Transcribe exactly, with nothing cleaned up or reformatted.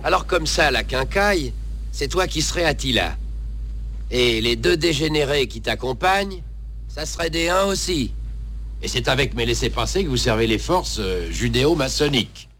Alors comme ça, la quincaille, c'est toi qui serais Attila. Et les deux dégénérés qui t'accompagnent, ça serait des uns aussi. Et c'est avec mes laissez-passer que vous servez les forces euh, judéo-maçonniques.